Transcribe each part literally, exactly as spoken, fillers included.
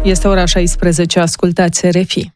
Este ora șaisprezece, ascultați R F I.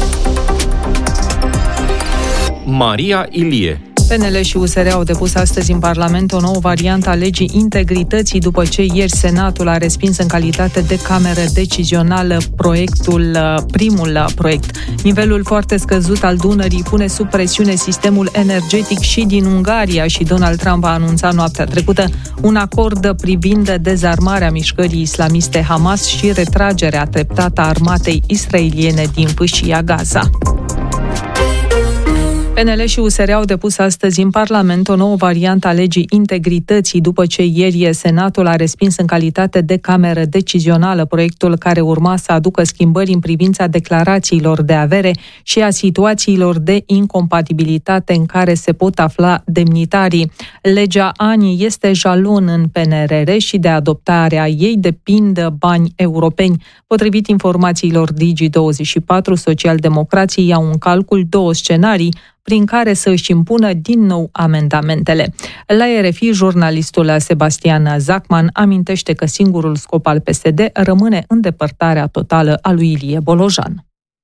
Maria Ilie. P N L și U S R au depus astăzi în Parlament o nouă variantă a legii integrității după ce ieri Senatul a respins în calitate de cameră decizională proiectul, primul proiect. Nivelul foarte scăzut al Dunării pune sub presiune sistemul energetic și din Ungaria și Donald Trump a anunțat noaptea trecută un acord privind dezarmarea mișcării islamiste Hamas și retragerea treptată a armatei israeliene din Fâșia Gaza. P N L și U S R au depus astăzi în Parlament o nouă variantă a legii integrității după ce ieri Senatul a respins în calitate de cameră decizională proiectul care urma să aducă schimbări în privința declarațiilor de avere și a situațiilor de incompatibilitate în care se pot afla demnitarii. Legea A N I este jalon în P N R R și de adoptarea ei depind bani europeni. Potrivit informațiilor Digi douăzeci și patru, socialdemocrații iau în calcul două scenarii prin care să își impună din nou amendamentele. La R F I, jurnalistul Sebastian Zachman amintește că singurul scop al P S D rămâne îndepărtarea totală a lui Ilie Bolojan.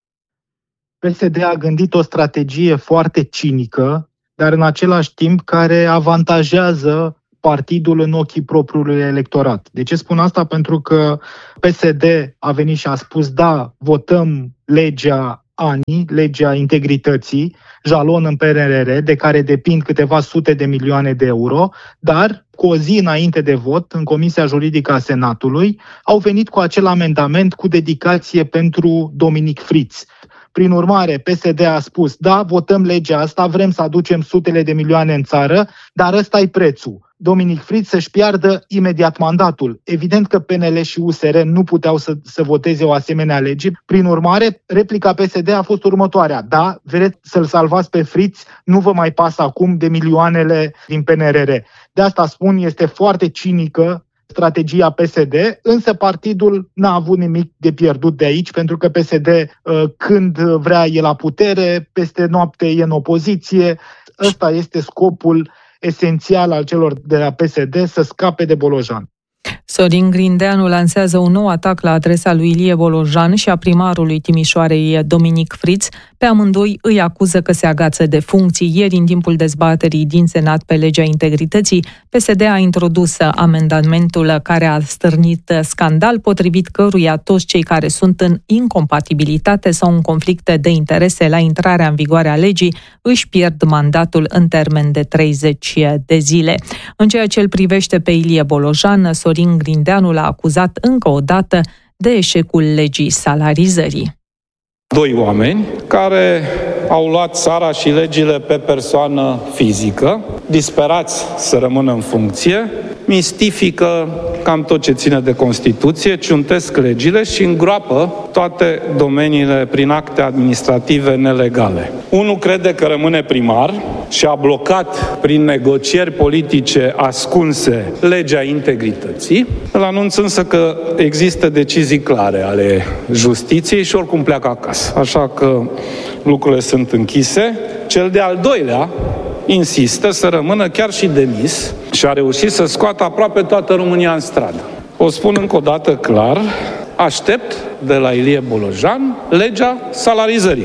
P S D a gândit o strategie foarte cinică, dar în același timp care avantajează partidul în ochii propriului electorat. De ce spun asta? Pentru că P S D a venit și a spus da, votăm legea A N I, legea integrității, jalon în P N R R, de care depind câteva sute de milioane de euro, dar cu o zi înainte de vot, în Comisia Juridică a Senatului, au venit cu acel amendament cu dedicație pentru Dominic Fritz. Prin urmare, P S D a spus, da, votăm legea asta, vrem să aducem sutele de milioane în țară, dar ăsta-i prețul. Dominic Fritz să-și piardă imediat mandatul. Evident că P N L și U S R nu puteau să, să voteze o asemenea lege. Prin urmare, replica P S D a fost următoarea. Da, vreți să-l salvați pe Fritz, nu vă mai pasă acum de milioanele din P N R R. De asta spun, este foarte cinică strategia P S D, însă partidul n-a avut nimic de pierdut de aici, pentru că P S D, când vrea, e la putere, peste noapte e în opoziție. Ăsta este scopul esențial al celor de la P S D, să scape de Bolojan. Sorin Grindeanu lansează un nou atac la adresa lui Ilie Bolojan și a primarului Timișoarei Dominic Fritz. Pe amândoi îi acuză că se agață de funcții. Ieri, în timpul dezbaterii din Senat pe legea integrității, P S D a introdus amendamentul care a stârnit scandal, potrivit căruia toți cei care sunt în incompatibilitate sau în conflict de interese la intrarea în vigoare a legii își pierd mandatul în termen de treizeci de zile. În ceea ce îl privește pe Ilie Bolojan, Sorin Grindeanu l-a acuzat încă o dată de eșecul legii salarizării. Doi oameni care au luat țara și legile pe persoană fizică, disperați să rămână în funcție, mistifică cam tot ce ține de Constituție, ciuntesc legile și îngroapă toate domeniile prin acte administrative nelegale. Unul crede că rămâne primar și a blocat prin negocieri politice ascunse legea integrității. Îl anunț însă că există decizii clare ale justiției și oricum pleacă acasă. Așa că lucrurile sunt închise. Cel de-al doilea insistă să rămână chiar și demis și a reușit să scoată aproape toată România în stradă. O spun încă o dată clar, aștept de la Ilie Bolojan legea salarizării.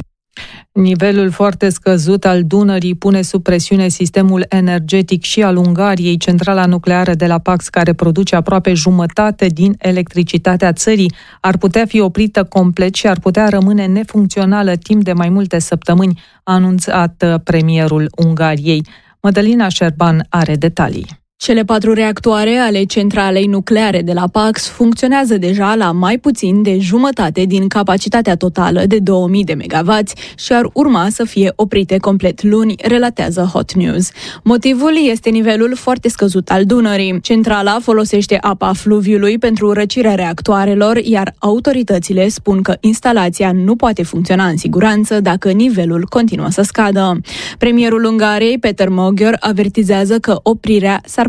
Nivelul foarte scăzut al Dunării pune sub presiune sistemul energetic și al Ungariei. Centrala nucleară de la Pax, care produce aproape jumătate din electricitatea țării, ar putea fi oprită complet și ar putea rămâne nefuncțională timp de mai multe săptămâni, a anunțat premierul Ungariei. Mădălina Șerban are detalii. Cele patru reactoare ale centralei nucleare de la Pax funcționează deja la mai puțin de jumătate din capacitatea totală de două mii de megawatți și ar urma să fie oprite complet luni, relatează Hot News. Motivul este nivelul foarte scăzut al Dunării. Centrala folosește apa fluviului pentru răcirea reactoarelor, iar autoritățile spun că instalația nu poate funcționa în siguranță dacă nivelul continuă să scadă. Premierul Ungariei, Peter Magyar, avertizează că oprirea s-ar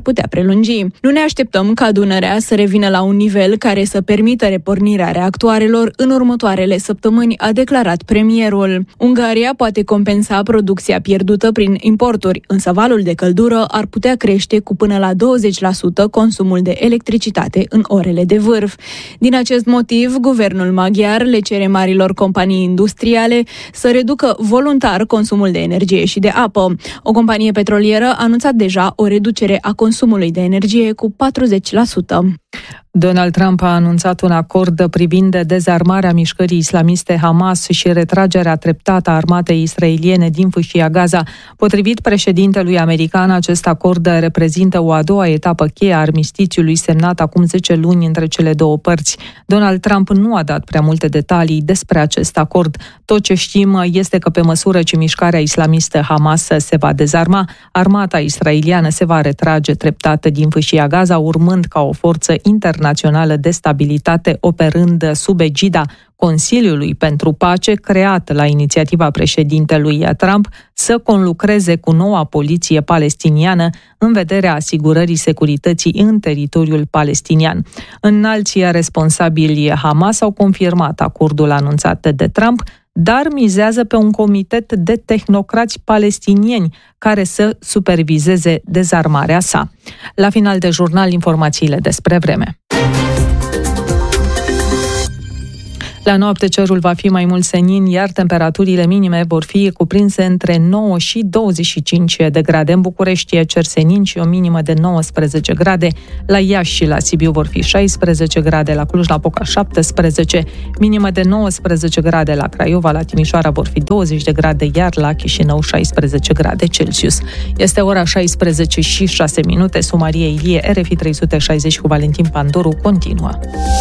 putea prelungi. Nu ne așteptăm ca Dunărea să revină la un nivel care să permită repornirea reactoarelor în următoarele săptămâni, a declarat premierul. Ungaria poate compensa producția pierdută prin importuri, însă valul de căldură ar putea crește cu până la douăzeci la sută consumul de electricitate în orele de vârf. Din acest motiv, guvernul maghiar le cere marilor companii industriale să reducă voluntar consumul de energie și de apă. O companie petrolieră a anunțat deja o reducere a consumului de energie cu patruzeci la sută. Donald Trump a anunțat un acord privind dezarmarea mișcării islamiste Hamas și retragerea treptată a armatei israeliene din fâșia Gaza. Potrivit președintelui american, acest acord reprezintă o a doua etapă cheie a armistițiului semnat acum zece luni între cele două părți. Donald Trump nu a dat prea multe detalii despre acest acord. Tot ce știm este că pe măsură ce mișcarea islamistă Hamas se va dezarma, armata israeliană se va retrage treptat din fâșia Gaza, urmând ca o forță internațională de stabilitate operând sub egida Consiliului pentru Pace, creat la inițiativa președintelui Trump, să conlucreze cu noua poliție palestiniană în vederea asigurării securității în teritoriul palestinian. Înalții responsabili Hamas au confirmat acordul anunțat de Trump, dar mizează pe un comitet de tehnocrați palestinieni care să supervizeze dezarmarea sa. La final de jurnal, informațiile despre vreme. La noapte cerul va fi mai mult senin, iar temperaturile minime vor fi cuprinse între nouă și douăzeci și cinci de grade. În București e cer senin și o minimă de nouăsprezece grade. La Iași și la Sibiu vor fi șaisprezece grade, la Cluj-Napoca șaptesprezece, minimă de nouăsprezece grade la Craiova, la Timișoara vor fi douăzeci de grade, iar la Chișinău șaisprezece grade Celsius. Este ora șaisprezece și șase minute. Maria Ilie, R F I trei sute șaizeci cu Valentin Pandoru continuă.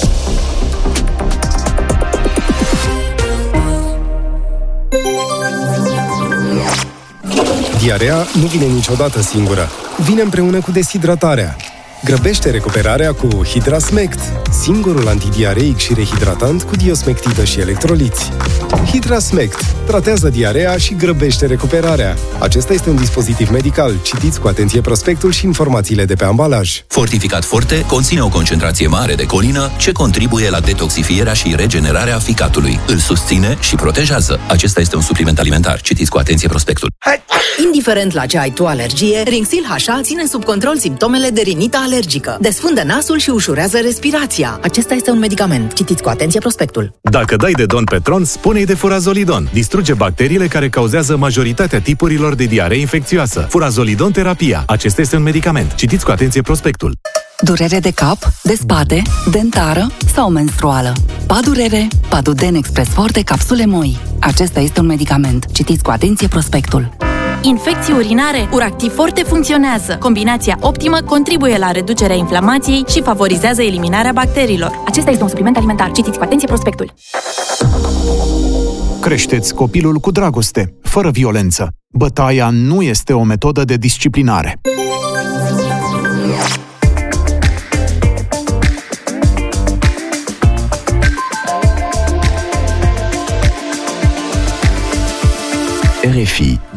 Diarea nu vine niciodată singură. Vine împreună cu deshidratarea. Grăbește recuperarea cu Hidrasmect, singurul antidiareic și rehidratant cu diosmectidă și electroliți. Hidrasmect tratează diarea și grăbește recuperarea. Acesta este un dispozitiv medical. Citiți cu atenție prospectul și informațiile de pe ambalaj. Fortificat Forte conține o concentrație mare de colină ce contribuie la detoxifierea și regenerarea ficatului. Îl susține și protejează. Acesta este un supliment alimentar. Citiți cu atenție prospectul. Indiferent la ce ai tu alergie, Rinxil H A ține sub control simptomele de rinită alergică. Desfundă nasul și ușurează respirația. Acesta este un medicament. Citiți cu atenție prospectul. Dacă dai de don pe tron, spune-i de Furazolidon. Distruge bacteriile care cauzează majoritatea tipurilor de diaree infecțioasă. Furazolidon terapia. Acesta este un medicament. Citiți cu atenție prospectul. Durere de cap, de spate, dentară sau menstruală. Padurere, Paduden Express Forte capsule moi. Acesta este un medicament. Citiți cu atenție prospectul. Infecții urinare, Uractiv Forte funcționează. Combinația optimă contribuie la reducerea inflamației și favorizează eliminarea bacteriilor. Acesta este un supliment alimentar. Citiți cu atenție prospectul. Creșteți copilul cu dragoste, fără violență. Bătaia nu este o metodă de disciplinare. R F I